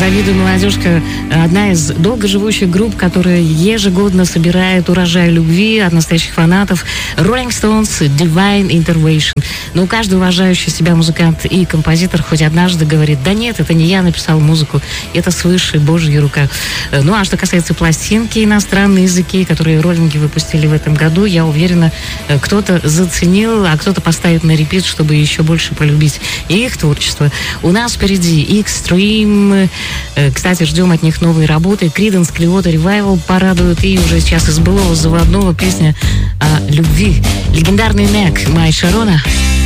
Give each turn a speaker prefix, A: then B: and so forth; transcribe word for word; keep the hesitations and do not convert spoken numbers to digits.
A: завидую, молодежка, одна из долгоживущих групп, которая ежегодно собирает урожай любви от настоящих фанатов. Rolling Stones, Divine Intervention. Но каждый уважающий себя музыкант и композитор хоть однажды говорит: да нет, это не я написал музыку, это свыше Божья рука. Ну а что касается пластинки иностранные языки, которые роллинги выпустили в этом году, я уверена, кто-то заценил, а кто-то поставит на репит, чтобы еще больше полюбить их творчество. У нас впереди Extreme. Кстати, ждем от них новые работы. Creedence Clearwater Revival порадует, и уже сейчас из былого заводного песня о любви. Легендарный Neck, Май Шарона.